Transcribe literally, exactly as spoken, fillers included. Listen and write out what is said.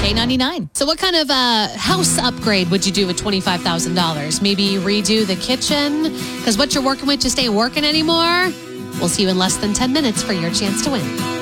K ninety-nine. So what kind of uh, house upgrade would you do with twenty-five thousand dollars? Maybe redo the kitchen? Because what you're working with just ain't working anymore? We'll see you in less than ten minutes for your chance to win.